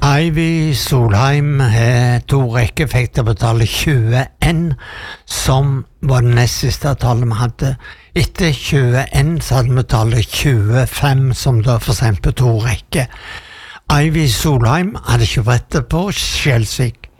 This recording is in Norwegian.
Ivy Solheim to rekker fikk til å betale 21, som var det nest siste tallet vi hadde. Etter 21 så hadde vi tallet 25, som da for eksempel to rekker. Ivy Solheim hadde ikke brettet på Skjelsvik.